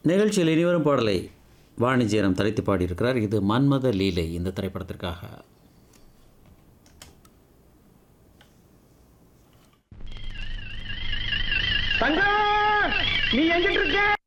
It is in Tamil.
நிகழ்ச்சியில் இனிவரும் பாடலை வாணிஜ்யரம் தலைத்து பாடியிருக்கிறார். இது மன்மத லீலை இந்த திரைப்படத்திற்காக. தங்கம், நீ எங்கிட்டு இருக்க?